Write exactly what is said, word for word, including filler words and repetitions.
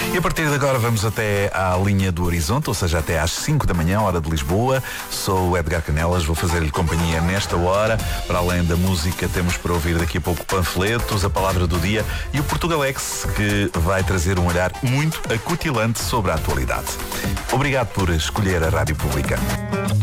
E a partir de agora vamos até à linha do Horizonte, ou seja, até às cinco da manhã, hora de Lisboa. Sou o Edgar Canelas, vou fazer-lhe companhia nesta hora. Para além da música, temos para ouvir daqui a pouco panfletos, a palavra do dia e o Portugalex, que vai trazer um olhar muito acutilante sobre a atualidade. Obrigado por escolher a Rádio Pública.